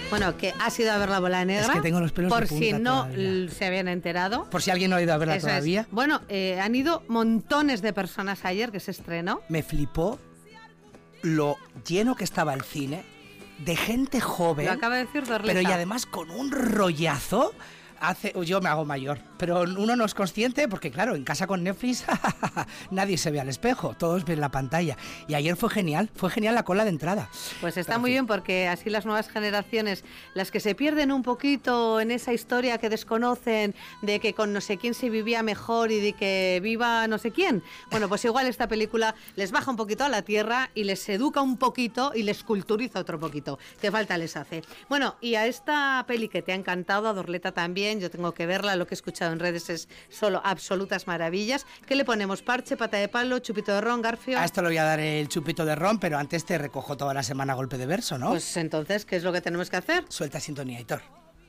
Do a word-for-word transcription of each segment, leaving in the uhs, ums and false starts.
Bueno, que has ido a ver La Bola Negra. Es que tengo los pelos por de punta si no todavía. se habían enterado. Por si alguien no ha ido a verla Eso todavía. es. Bueno, eh, han ido montones de personas ayer que se estrenó. Me flipó lo lleno que estaba el cine, de gente joven. Lo acaba de decir Dorleta. Pero y además con un rollazo. Hace, yo me hago mayor, pero uno no es consciente porque claro, en casa con Netflix nadie se ve al espejo, todos ven la pantalla. Y ayer fue genial, fue genial la cola de entrada. Pues está Pero muy sí. bien porque así las nuevas generaciones, las que se pierden un poquito en esa historia que desconocen de que con no sé quién se vivía mejor y de que viva no sé quién, bueno, pues igual esta película les baja un poquito a la tierra y les educa un poquito y les culturiza otro poquito, que falta les hace. Bueno, y a esta peli que te ha encantado, a Dorleta también, yo tengo que verla, lo que he escuchado en redes es solo absolutas maravillas. ¿Qué le ponemos? Parche, pata de palo, chupito de ron, Garfio. A esto le voy a dar el chupito de ron, pero antes te recojo toda la semana a golpe de verso, ¿no? Pues entonces, ¿qué es lo que tenemos que hacer? Suelta sintonía, Aitor.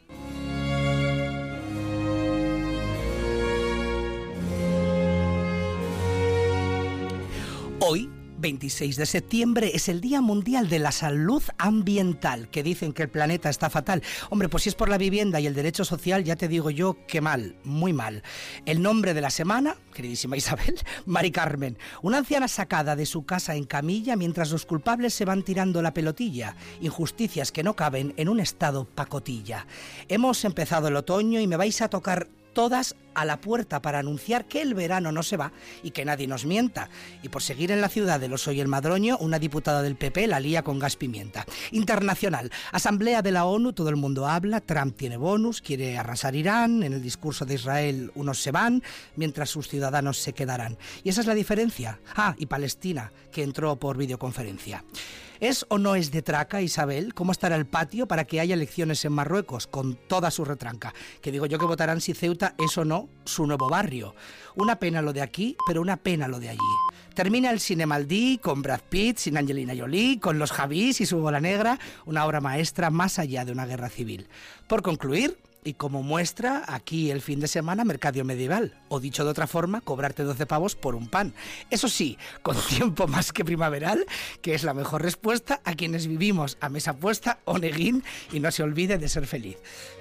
Hoy, veintiséis de septiembre, es el Día Mundial de la Salud Ambiental, que dicen que el planeta está fatal. Hombre, pues si es por la vivienda y el derecho social, ya te digo yo que mal, muy mal. El nombre de la semana, queridísima Isabel, Mari Carmen, una anciana sacada de su casa en camilla mientras los culpables se van tirando la pelotilla. Injusticias que no caben en un estado pacotilla. Hemos empezado el otoño y me vais a tocar todas a la puerta para anunciar que el verano no se va y que nadie nos mienta. Y por seguir en la ciudad del oso y el madroño, una diputada del P P la lía con gas pimienta. Internacional, Asamblea de la ONU, todo el mundo habla, Trump tiene bonus, quiere arrasar Irán, en el discurso de Israel unos se van, mientras sus ciudadanos se quedarán. Y esa es la diferencia. Ah, y Palestina, que entró por videoconferencia. ¿Es o no es de traca, Isabel? ¿Cómo estará el patio para que haya elecciones en Marruecos con toda su retranca? Que digo yo que votarán si Ceuta es o no su nuevo barrio. Una pena lo de aquí, pero una pena lo de allí. Termina el cine maldí con Brad Pitt, sin Angelina Jolie, con los Javís y su Bola Negra, una obra maestra más allá de una guerra civil. Por concluir, y como muestra, aquí el fin de semana Mercadio Medieval, o dicho de otra forma, cobrarte doce pavos por un pan. Eso sí, con tiempo más que primaveral, que es la mejor respuesta a quienes vivimos a mesa puesta, oneguín, y no se olvide de ser feliz.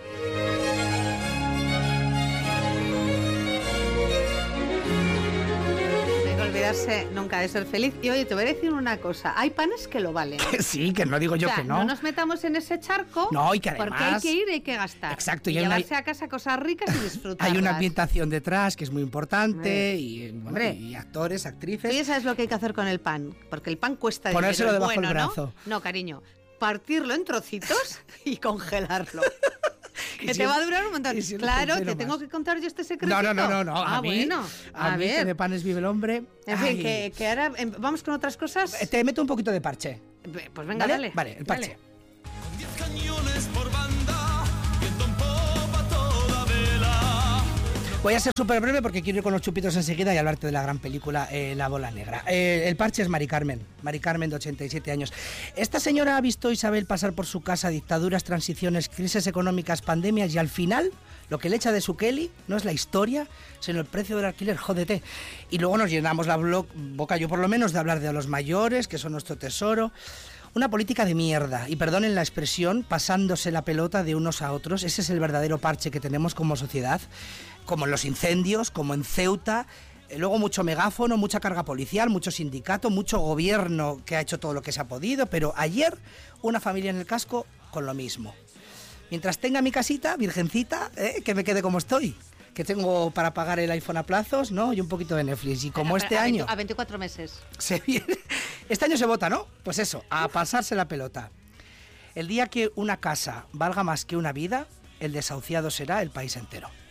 Olvidarse nunca de ser feliz. Y oye, te voy a decir una cosa, hay panes que lo valen. Sí, que no digo yo, o sea, que no. No nos metamos en ese charco. No, y que además, porque hay que ir y hay que gastar. Exacto. Y, y llevarse una, a casa cosas ricas y disfrutarlas. Hay una ambientación detrás que es muy importante. Hombre. Y, bueno, Hombre. y actores, actrices. Y sabes lo que hay que hacer con el pan, porque el pan cuesta ponérselo dinero, debajo bueno, del brazo. ¿no? No, cariño, partirlo en trocitos y congelarlo. Que si te es, va a durar un montón. Si claro, te más. tengo que contar yo este secreto. No, no, no, no, no. Ah, a mí, bueno. A, a mí ver. que de panes vive el hombre. En fin, que, que ahora eh, vamos con otras cosas. Te meto un poquito de parche. Pues venga, ¿Vale? dale. Vale, el parche. Dale. Con diez cañones por banda, viento en popa toda vela. Voy a ser súper breve porque quiero ir con los chupitos enseguida y hablarte de la gran película eh, La Bola Negra. Eh, el parche es Mari Carmen, Mari Carmen de ochenta y siete años. Esta señora ha visto a Isabel pasar por su casa dictaduras, transiciones, crisis económicas, pandemias y al final lo que le echa de su Kelly no es la historia, sino el precio del alquiler, jódete. Y luego nos llenamos la boca, yo por lo menos, de hablar de los mayores, que son nuestro tesoro. Una política de mierda, y perdonen la expresión, pasándose la pelota de unos a otros. Ese es el verdadero parche que tenemos como sociedad, como en los incendios, como en Ceuta. Luego mucho megáfono, mucha carga policial, mucho sindicato, mucho gobierno que ha hecho todo lo que se ha podido, pero ayer una familia en el casco con lo mismo. Mientras tenga mi casita, virgencita, ¿eh? Que me quede como estoy. Que tengo para pagar el iPhone a plazos, ¿no? Y un poquito de Netflix. Y como a, este a año... A veinticuatro meses. Se viene, este año se vota, ¿no? Pues eso, a pasarse la pelota. El día que una casa valga más que una vida, el desahuciado será el país entero.